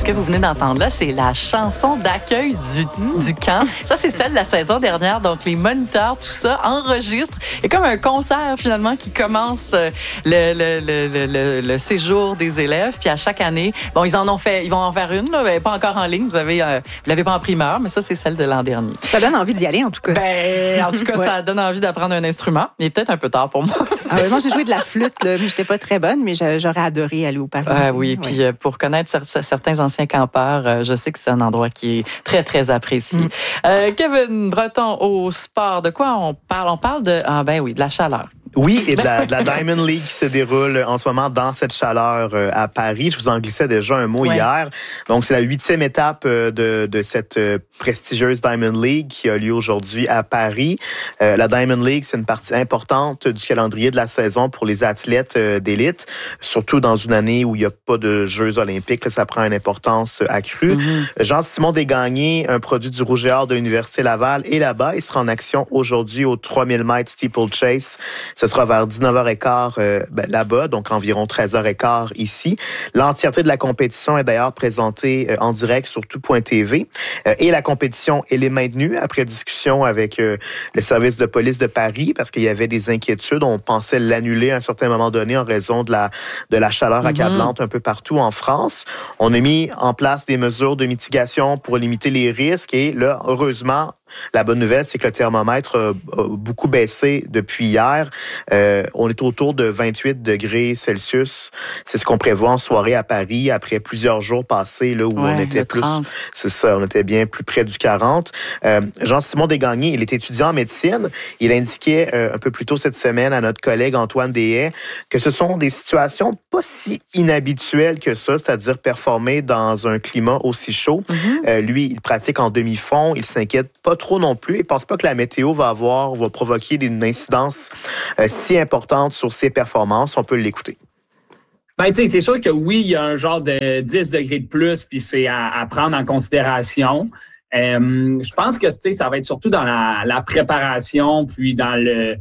que vous venez d'entendre là, c'est la chanson d'accueil du camp. Ça, c'est celle de la saison dernière. Donc, les moniteurs, tout ça, enregistrent. Et comme un concert, finalement, qui commence le séjour des élèves. Puis à chaque année, bon, ils vont en faire une, là, mais pas encore en ligne. Vous l'avez pas en primeur, mais ça, c'est celle de l'an dernier. Ça donne envie d'y aller, en tout cas. En tout cas, ça donne envie d'apprendre un instrument. Il est peut-être un peu tard pour moi. Moi, j'ai joué de la flûte, là, mais j'étais pas très bonne, mais j'aurais adoré aller au parc. Oui, puis pour connaître certains anciens campeurs, je sais que c'est un endroit qui est très, très apprécié. Kevin Breton, au sport, de quoi on parle? On parle de la chaleur. Oui, et de la Diamond League qui se déroule en ce moment dans cette chaleur à Paris. Je vous en glissais déjà un mot hier. Donc, c'est la 8e étape de cette prestigieuse Diamond League qui a lieu aujourd'hui à Paris. La Diamond League, c'est une partie importante du calendrier de la saison pour les athlètes d'élite, surtout dans une année où il n'y a pas de Jeux olympiques. Là, ça prend une importance accrue. Jean-Simon Desgagnés, un produit du Rouge et Or de l'Université Laval, est là-bas. Il sera en action aujourd'hui au 3000 mètres steeplechase. Ce sera vers 19h15 là-bas, donc environ 13h15 ici. L'entièreté de la compétition est d'ailleurs présentée en direct sur tout.tv. Et la compétition, elle est maintenue après discussion avec le service de police de Paris parce qu'il y avait des inquiétudes. On pensait l'annuler à un certain moment donné en raison de la chaleur accablante un peu partout en France. On a mis en place des mesures de mitigation pour limiter les risques et là, heureusement, la bonne nouvelle, c'est que le thermomètre a beaucoup baissé depuis hier. On est autour de 28 degrés Celsius. C'est ce qu'on prévoit en soirée à Paris après plusieurs jours passés là où on était plus. 30. C'est ça, on était bien plus près du 40. Jean-Simon Desgagnés, il est étudiant en médecine. Il indiquait un peu plus tôt cette semaine à notre collègue Antoine Deshaies que ce sont des situations pas si inhabituelles que ça, c'est-à-dire performer dans un climat aussi chaud. Lui, il pratique en demi-fond. Il s'inquiète pas trop non plus. Il pense pas que la météo va provoquer une incidence si importante sur ses performances. On peut l'écouter. C'est sûr que oui, il y a un genre de 10 degrés de plus, puis c'est à prendre en considération. Je pense que ça va être surtout dans la préparation, puis dans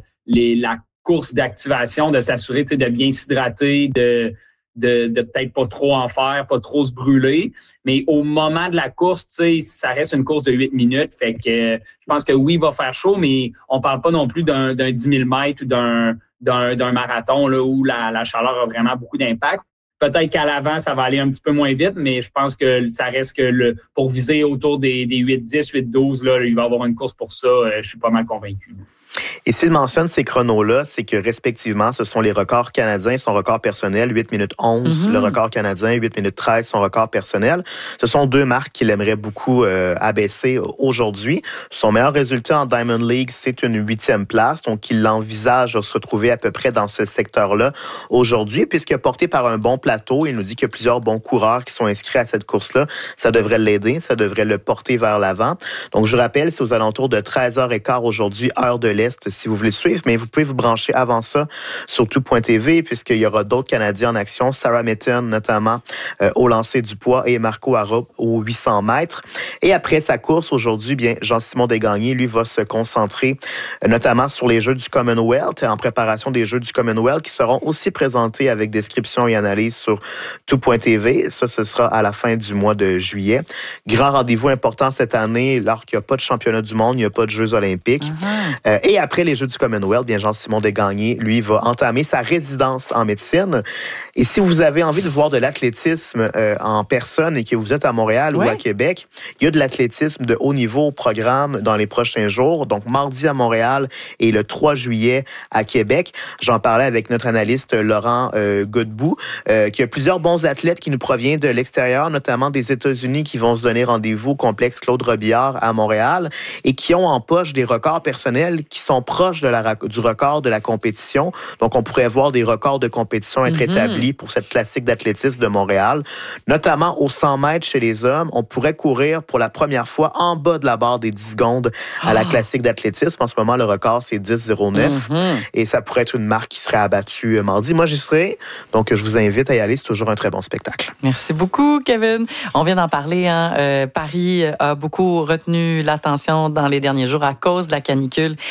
la course d'activation, de s'assurer de bien s'hydrater, de peut-être pas trop en faire, pas trop se brûler. Mais au moment de la course, ça reste une course de 8 minutes. Fait que je pense que oui, il va faire chaud, mais on parle pas non plus d'un 10 000 mètres ou d'un marathon là, où la chaleur a vraiment beaucoup d'impact. Peut-être qu'à l'avant, ça va aller un petit peu moins vite, mais je pense que ça reste que pour viser autour des 8-10, 8-12, là, il va y avoir une course pour ça. Je suis pas mal convaincu. Et s'il mentionne ces chronos-là, c'est que respectivement, ce sont les records canadiens, son record personnel, 8 minutes 11, le record canadien, 8 minutes 13, son record personnel. Ce sont deux marques qu'il aimerait beaucoup abaisser aujourd'hui. Son meilleur résultat en Diamond League, c'est une 8e place. Donc, il envisage de se retrouver à peu près dans ce secteur-là aujourd'hui, puisqu'il est porté par un bon plateau. Il nous dit qu'il y a plusieurs bons coureurs qui sont inscrits à cette course-là. Ça devrait l'aider, ça devrait le porter vers l'avant. Donc, je rappelle, c'est aux alentours de 13h15 aujourd'hui, heure de l'Est, si vous voulez suivre, mais vous pouvez vous brancher avant ça sur tout.tv puisqu'il y aura d'autres Canadiens en action, Sarah Mitton notamment au lancer du poids et Marco Arrup aux 800 mètres. Et après sa course aujourd'hui, Jean-Simon Desgagnés, lui, va se concentrer notamment sur les Jeux du Commonwealth, en préparation des Jeux du Commonwealth qui seront aussi présentés avec description et analyse sur tout.tv. Ça, ce sera à la fin du mois de juillet. Grand rendez-vous important cette année, alors qu'il n'y a pas de championnat du monde, il n'y a pas de Jeux olympiques. Et après les Jeux du Commonwealth, Jean-Simon Desgagnés, lui, va entamer sa résidence en médecine. Et si vous avez envie de voir de l'athlétisme en personne et que vous êtes à Montréal ou à Québec, il y a de l'athlétisme de haut niveau au programme dans les prochains jours. Donc, mardi à Montréal et le 3 juillet à Québec. J'en parlais avec notre analyste Laurent Godbout, qui a plusieurs bons athlètes qui nous proviennent de l'extérieur, notamment des États-Unis, qui vont se donner rendez-vous au complexe Claude Robillard à Montréal et qui ont en poche des records personnels qui sont proches du record de la compétition. Donc, on pourrait voir des records de compétition être établis pour cette classique d'athlétisme de Montréal. Notamment au 100 mètres chez les hommes, on pourrait courir pour la première fois en bas de la barre des 10 secondes à la classique d'athlétisme. En ce moment, le record, c'est 10,09. Et ça pourrait être une marque qui serait abattue mardi. Moi, j'y serai. Donc, je vous invite à y aller. C'est toujours un très bon spectacle. Merci beaucoup, Kevin. On vient d'en parler. Paris a beaucoup retenu l'attention dans les derniers jours à cause de la canicule qui frappe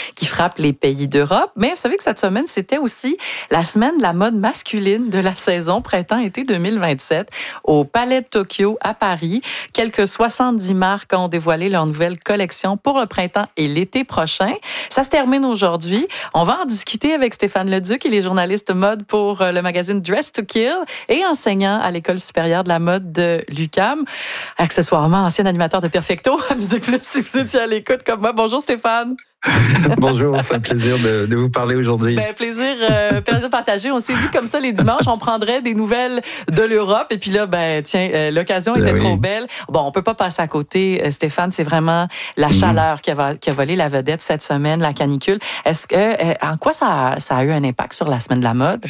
frappe les pays d'Europe. Mais vous savez que cette semaine, c'était aussi la semaine de la mode masculine de la saison printemps-été 2027 au Palais de Tokyo à Paris. Quelques 70 marques ont dévoilé leur nouvelle collection pour le printemps et l'été prochain. Ça se termine aujourd'hui. On va en discuter avec Stéphane Leduc. Il est journaliste mode pour le magazine Dress to Kill et enseignant à l'École supérieure de la mode de l'UQAM. Accessoirement, ancien animateur de Perfecto à Musique Plus, si vous étiez à l'écoute comme moi. Bonjour Stéphane. Bonjour, c'est un plaisir de vous parler aujourd'hui. Plaisir partagé. On s'est dit comme ça les dimanches, on prendrait des nouvelles de l'Europe. Et puis là, l'occasion était trop belle. Bon, on peut pas passer à côté, Stéphane. C'est vraiment la chaleur qui a volé la vedette cette semaine, la canicule. Est-ce que, en quoi ça a eu un impact sur la semaine de la mode?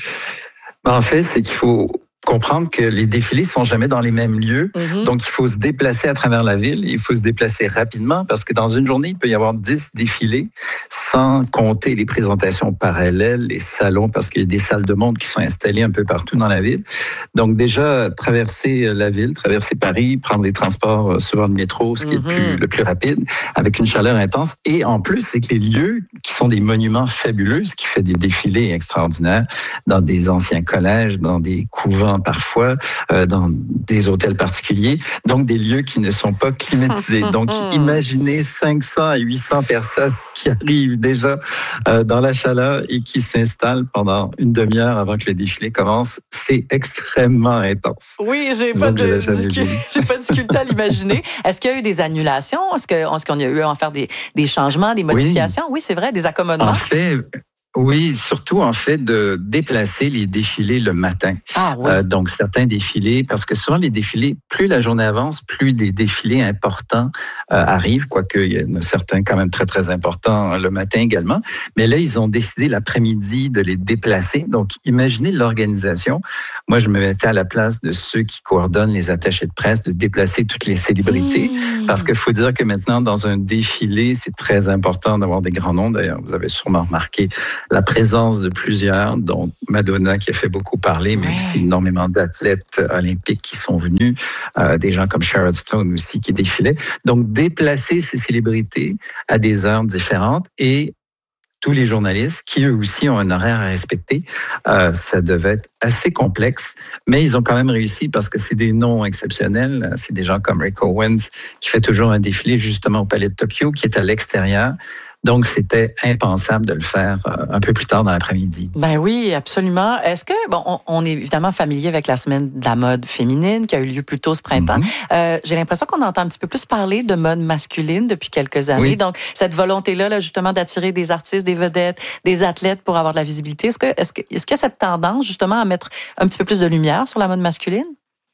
En fait, c'est qu'il faut comprendre que les défilés sont jamais dans les mêmes lieux. Donc, il faut se déplacer à travers la ville. Il faut se déplacer rapidement parce que dans une journée, il peut y avoir 10 défilés sans compter les présentations parallèles, les salons, parce qu'il y a des salles de monde qui sont installées un peu partout dans la ville. Donc, déjà, traverser la ville, traverser Paris, prendre les transports, souvent le métro, ce qui est le plus rapide, avec une chaleur intense. Et en plus, c'est que les lieux qui sont des monuments fabuleux, ce qui fait des défilés extraordinaires dans des anciens collèges, dans des couvents parfois, dans des hôtels particuliers, donc des lieux qui ne sont pas climatisés. Donc, imaginez 500 à 800 personnes qui arrivent déjà dans la chaleur et qui s'installent pendant une demi-heure avant que le défilé commence. C'est extrêmement intense. Oui, j'ai pas de difficulté à l'imaginer. Est-ce qu'il y a eu des annulations? Est-ce qu'on a eu à en faire des changements, des modifications? Oui, c'est vrai, des accommodements. En fait, oui, surtout en fait de déplacer les défilés le matin. Ah, oui. Donc certains défilés, parce que souvent les défilés, plus la journée avance, plus des défilés importants arrivent, quoique il y en a certains quand même très très importants le matin également. Mais là, ils ont décidé l'après-midi de les déplacer. Donc imaginez l'organisation. Moi, je me mettais à la place de ceux qui coordonnent les attachés de presse, de déplacer toutes les célébrités, parce qu'il faut dire que maintenant dans un défilé, c'est très important d'avoir des grands noms. D'ailleurs, vous avez sûrement remarqué la présence de plusieurs, dont Madonna qui a fait beaucoup parler, mais aussi énormément d'athlètes olympiques qui sont venus, des gens comme Sharon Stone aussi qui défilaient. Donc, déplacer ces célébrités à des heures différentes et tous les journalistes qui, eux aussi, ont un horaire à respecter. Ça devait être assez complexe, mais ils ont quand même réussi parce que c'est des noms exceptionnels. C'est des gens comme Rick Owens qui fait toujours un défilé justement au Palais de Tokyo, qui est à l'extérieur. Donc, c'était impensable de le faire un peu plus tard dans l'après-midi. Ben oui, absolument. Est-ce que, on est évidemment familier avec la semaine de la mode féminine qui a eu lieu plus tôt ce printemps. J'ai l'impression qu'on entend un petit peu plus parler de mode masculine depuis quelques années. Oui. Donc, cette volonté-là, justement, d'attirer des artistes, des vedettes, des athlètes pour avoir de la visibilité. Est-ce qu'il y a cette tendance, justement, à mettre un petit peu plus de lumière sur la mode masculine?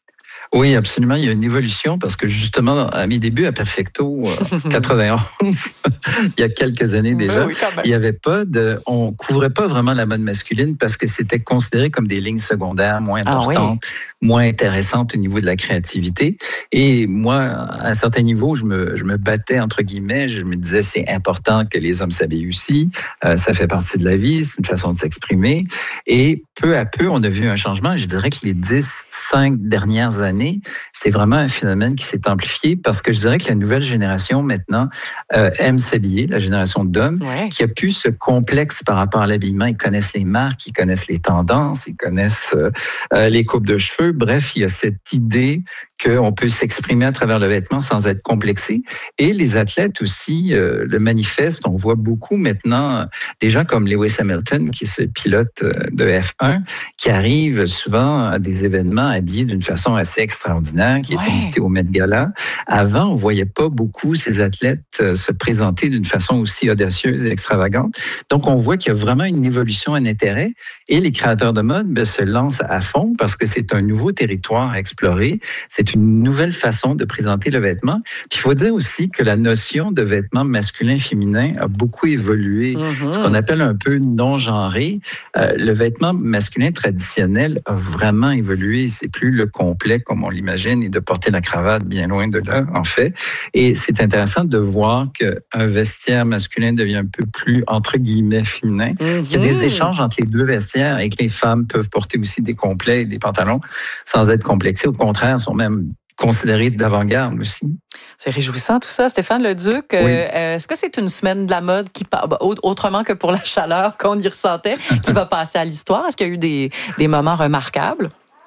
Oui, absolument. Il y a une évolution parce que justement, à mes débuts à Perfecto, 91, il y a quelques années déjà, il y avait on couvrait pas vraiment la mode masculine parce que c'était considéré comme des lignes secondaires moins importantes, moins intéressantes au niveau de la créativité. Et moi, à un certain niveau, je me battais entre guillemets. Je me disais c'est important que les hommes s'habillent aussi. Ça fait partie de la vie, c'est une façon de s'exprimer. Et peu à peu, on a vu un changement. Je dirais que les 10-5 dernières années, c'est vraiment un phénomène qui s'est amplifié parce que je dirais que la nouvelle génération maintenant aime s'habiller, la génération d'hommes, qui a plus ce complexe par rapport à l'habillement. Ils connaissent les marques, ils connaissent les tendances, ils connaissent les coupes de cheveux. Bref, il y a cette idée qu'on peut s'exprimer à travers le vêtement sans être complexé. Et les athlètes aussi le manifestent. On voit beaucoup maintenant des gens comme Lewis Hamilton, qui est ce pilote de F1, qui arrive souvent à des événements habillés d'une façon assez extraordinaire, qui est invité au Met Gala. Avant, on voyait pas beaucoup ces athlètes se présenter d'une façon aussi audacieuse et extravagante. Donc, on voit qu'il y a vraiment une évolution, un intérêt. Et les créateurs de mode se lancent à fond parce que c'est un nouveau territoire à explorer. C'est une nouvelle façon de présenter le vêtement. Puis, il faut dire aussi que la notion de vêtement masculin-féminin a beaucoup évolué. Ce qu'on appelle un peu non-genré. Le vêtement masculin traditionnel a vraiment évolué. C'est plus le complet comme on l'imagine et de porter la cravate bien loin de là, en fait. Et c'est intéressant de voir qu'un vestiaire masculin devient un peu plus, entre guillemets, féminin. Qu'il y a des échanges entre les deux vestiaires et que les femmes peuvent porter aussi des complets et des pantalons sans être complexés. Au contraire, sont même considéré d'avant-garde aussi. C'est réjouissant tout ça. Stéphane Leduc, oui. Est-ce que c'est une semaine de la mode qui, autrement que pour la chaleur qu'on y ressentait, qui va passer à l'histoire? Est-ce qu'il y a eu des moments remarquables?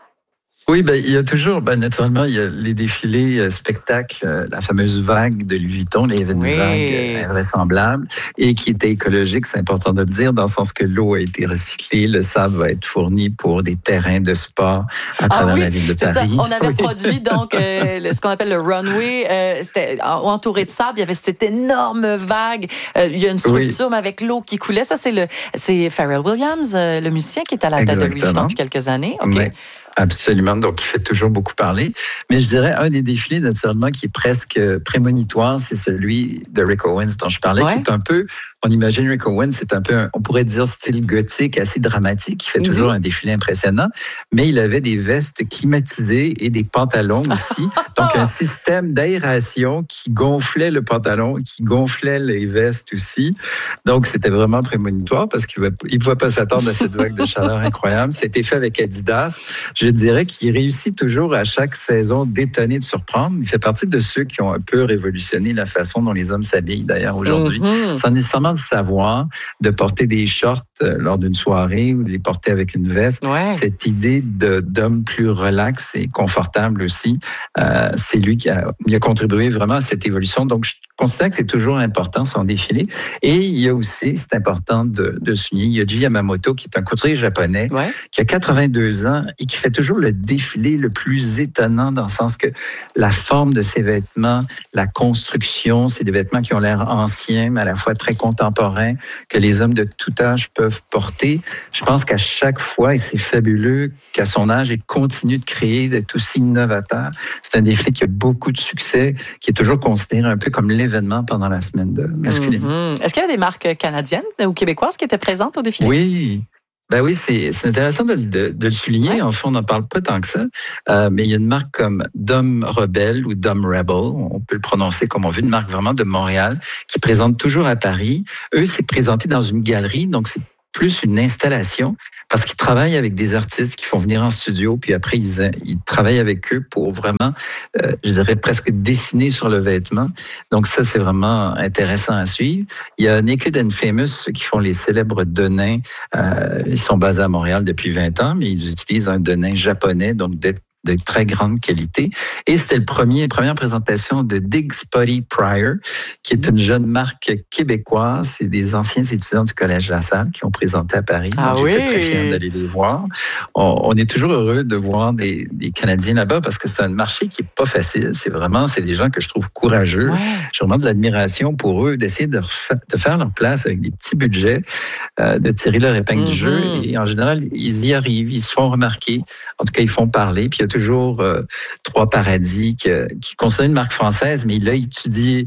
Oui, il y a toujours, naturellement, il y a les défilés spectacles, la fameuse vague de Louis Vuitton, les vagues invraisemblables, et qui était écologique, c'est important de le dire, dans le sens que l'eau a été recyclée, le sable va être fourni pour des terrains de sport à travers la ville de Paris. Ça. On avait produit donc ce qu'on appelle le runway, c'était entouré de sable, il y avait cette énorme vague, il y a une structure mais avec l'eau qui coulait. Ça, c'est Pharrell Williams, le musicien qui est à la tête de Louis Vuitton depuis quelques années. OK. Mais, absolument, donc il fait toujours beaucoup parler. Mais je dirais, un des défilés, naturellement, qui est presque prémonitoire, c'est celui de Rick Owens dont je parlais, qui est un peu, on imagine Rick Owens, c'est un peu, on pourrait dire style gothique, assez dramatique, il fait toujours un défilé impressionnant, mais il avait des vestes climatisées et des pantalons aussi, donc un système d'aération qui gonflait le pantalon, qui gonflait les vestes aussi, donc c'était vraiment prémonitoire parce qu'il ne pouvait pas s'attendre à cette vague de chaleur incroyable. C'était fait avec Adidas. Je dirais qu'il réussit toujours à chaque saison d'étonner, de surprendre. Il fait partie de ceux qui ont un peu révolutionné la façon dont les hommes s'habillent d'ailleurs aujourd'hui, sans nécessairement le savoir, de porter des shorts lors d'une soirée ou de les porter avec une veste. Cette idée d'homme plus relax et confortable aussi, c'est lui qui a contribué vraiment à cette évolution. Donc, je considère que c'est toujours important son défilé. Et il y a aussi, c'est important de souligner, Yohji Yamamoto, qui est un couturier japonais, qui a 82 ans et qui fait toujours le défilé le plus étonnant dans le sens que la forme de ses vêtements, la construction, c'est des vêtements qui ont l'air anciens, mais à la fois très contemporains, que les hommes de tout âge peuvent porter. Je pense qu'à chaque fois, et c'est fabuleux qu'à son âge, il continue de créer, d'être aussi innovateur. C'est un défilé qui a beaucoup de succès, qui est toujours considéré un peu comme l'événement pendant la semaine de masculine. Est-ce qu'il y avait des marques canadiennes ou québécoises qui étaient présentes au défilé? Oui. Oui, c'est intéressant de le souligner. En fait, on n'en parle pas tant que ça. Mais il y a une marque comme Dom Rebel ou Dom Rebel, on peut le prononcer comme on veut, une marque vraiment de Montréal qui présente toujours à Paris. Eux, c'est présenté dans une galerie, donc c'est plus une installation parce qu'ils travaillent avec des artistes qui font venir en studio, puis après, ils travaillent avec eux pour vraiment, je dirais, presque dessiner sur le vêtement. Donc ça, c'est vraiment intéressant à suivre. Il y a Naked and Famous, ceux qui font les célèbres denins. Ils sont basés à Montréal depuis 20 ans, mais ils utilisent un denim japonais, donc de très grande qualité. Et c'était la première présentation de Dig Spotty Pryor, qui est une jeune marque québécoise. C'est des anciens étudiants du Collège La Salle qui ont présenté à Paris. J'étais très fier d'aller les voir. On est toujours heureux de voir des Canadiens là-bas parce que c'est un marché qui est pas facile. C'est des gens que je trouve courageux. J'ai vraiment de l'admiration pour eux d'essayer de faire leur place avec des petits budgets, de tirer leur épingle du jeu. Et en général, ils y arrivent, ils se font remarquer. En tout cas, ils font parler. Puis il y a toujours Trois Paradis qui considère une marque française, mais il a étudié,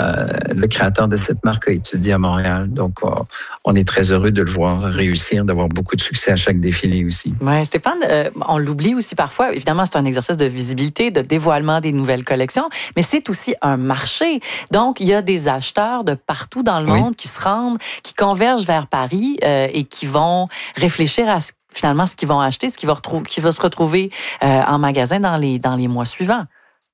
le créateur de cette marque a étudié à Montréal. Donc, on est très heureux de le voir réussir, d'avoir beaucoup de succès à chaque défilé aussi. Oui, Stéphane, on l'oublie aussi parfois. Évidemment, c'est un exercice de visibilité, de dévoilement des nouvelles collections, mais c'est aussi un marché. Donc, il y a des acheteurs de partout dans le monde qui se rendent, qui convergent vers Paris et qui vont réfléchir à finalement ce qu'ils vont acheter, ce qui va se retrouver en magasin dans les mois suivants.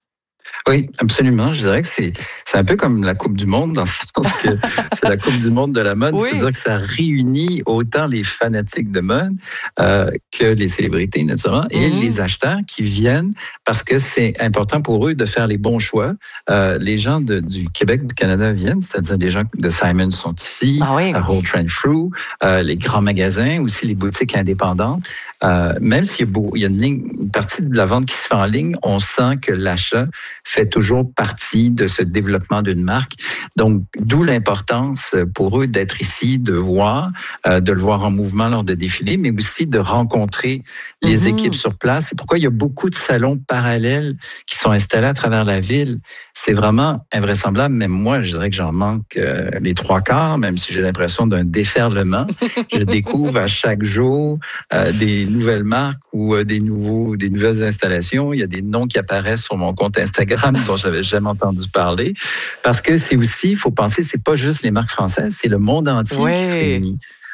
Oui, absolument. Je dirais que c'est un peu comme la Coupe du Monde, dans le sens que c'est la Coupe du Monde de la mode. C'est-à-dire que ça réunit autant les fanatiques de mode que les célébrités, naturellement, et les acheteurs qui viennent parce que c'est important pour eux de faire les bons choix. Les gens du Québec, du Canada viennent, c'est-à-dire les gens de Simon sont ici, Holt Renfrew, les grands magasins, aussi les boutiques indépendantes. Même s'il y a une partie de la vente qui se fait en ligne, on sent que l'achat fait toujours partie de ce développement d'une marque. Donc, d'où l'importance pour eux d'être ici, de le voir en mouvement lors de défilés, mais aussi de rencontrer les équipes sur place. C'est pourquoi il y a beaucoup de salons parallèles qui sont installés à travers la ville. C'est vraiment invraisemblable. Même moi, je dirais que j'en manque les 3/4, même si j'ai l'impression d'un déferlement. Je découvre à chaque jour des nouvelles marques ou des nouvelles installations. Il y a des noms qui apparaissent sur mon compte Instagram dont j'avais jamais entendu parler. Parce que c'est aussi, il faut penser, c'est pas juste les marques françaises, c'est le monde entier qui se réunit.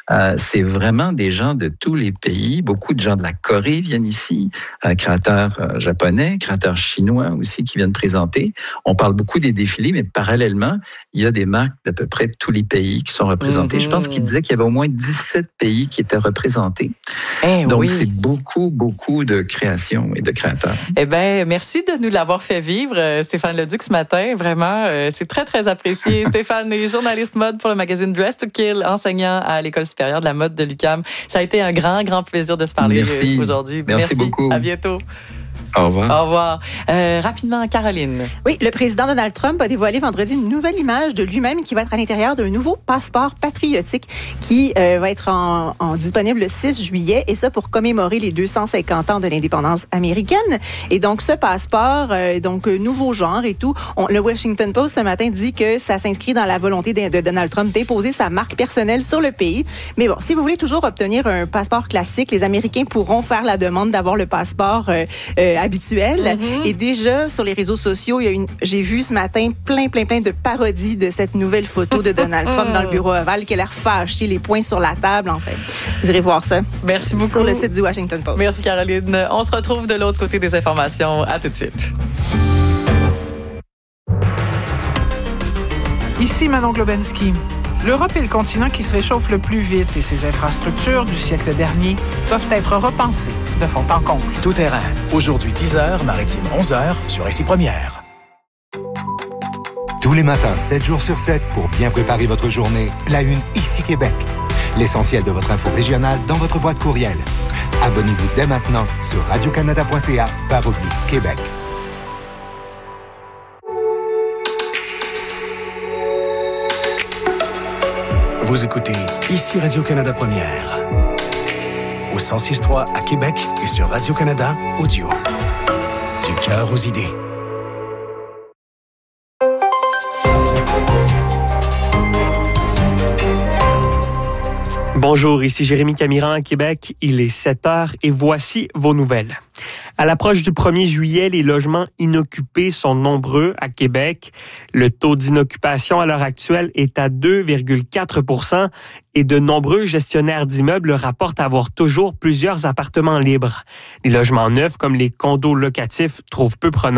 C'est vraiment des gens de tous les pays. Beaucoup de gens de la Corée viennent ici, créateurs japonais, créateurs chinois aussi qui viennent présenter. On parle beaucoup des défilés, mais parallèlement, il y a des marques d'à peu près tous les pays qui sont représentés. Je pense qu'il disait qu'il y avait au moins 17 pays qui étaient représentés. Donc, c'est beaucoup, beaucoup de créations et de créateurs. Eh bien, merci de nous l'avoir fait vivre, Stéphane Leduc, ce matin. Vraiment, c'est très, très apprécié. Stéphane est journaliste mode pour le magazine Dress to Kill, enseignant à l'École supérieure de la mode de l'UQAM. Ça a été un grand, grand plaisir de se parler aujourd'hui. Merci beaucoup. À bientôt. Au revoir. Au revoir. Rapidement, Caroline. Oui, le président Donald Trump a dévoilé vendredi une nouvelle image de lui-même qui va être à l'intérieur d'un nouveau passeport patriotique qui va être disponible le 6 juillet, et ça pour commémorer les 250 ans de l'indépendance américaine. Et donc, ce passeport, nouveau genre et tout, le Washington Post ce matin dit que ça s'inscrit dans la volonté de Donald Trump d'imposer sa marque personnelle sur le pays. Mais bon, si vous voulez toujours obtenir un passeport classique, les Américains pourront faire la demande d'avoir le passeport habituel. Et déjà, sur les réseaux sociaux, j'ai vu ce matin plein de parodies de cette nouvelle photo de Donald Trump dans le bureau ovale, qui a l'air fâché, les poings sur la table, en fait. Vous irez voir ça. Merci beaucoup. Sur le site du Washington Post. Merci, Caroline. On se retrouve de l'autre côté des informations. À tout de suite. Ici Manon Globensky. L'Europe est le continent qui se réchauffe le plus vite et ses infrastructures du siècle dernier doivent être repensées de fond en comble. Tout terrain. Aujourd'hui 10h, maritime 11h sur Récit Première. Tous les matins, 7 jours sur 7, pour bien préparer votre journée, la Une ici Québec. L'essentiel de votre info régionale dans votre boîte courriel. Abonnez-vous dès maintenant sur radiocanada.ca/Québec. Vous écoutez ici Radio-Canada Première. Au 106.3 à Québec et sur Radio-Canada Audio. Du cœur aux idées. Bonjour, ici Jérémy Camiran à Québec. Il est 7h et voici vos nouvelles. À l'approche du 1er juillet, les logements inoccupés sont nombreux à Québec. Le taux d'inoccupation à l'heure actuelle est à 2,4 % et de nombreux gestionnaires d'immeubles rapportent avoir toujours plusieurs appartements libres. Les logements neufs, comme les condos locatifs, trouvent peu preneurs.